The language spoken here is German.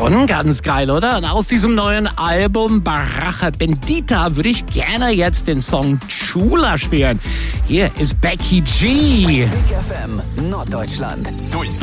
Schon ganz geil, oder? Und aus diesem neuen Album Baraja Bendita würde ich gerne jetzt den Song Chula spielen. Hier ist Becky G. Big FM Norddeutschland. Durchs